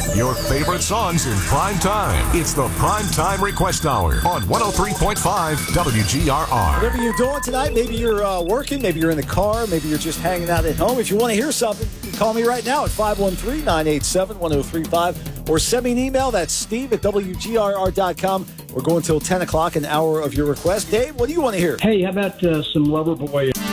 Your favorite songs in prime time. It's the Prime Time Request Hour on 103.5 WGRR. Whatever you're doing tonight, maybe you're working, maybe you're in the car, maybe you're just hanging out at home. If you want to hear something, you can call me right now at 513-987-1035 or send me an email. That's steve@WGRR.com. We're going till 10 o'clock, an hour of your request. Dave, what do you want to hear? Hey, how about some Loverboy?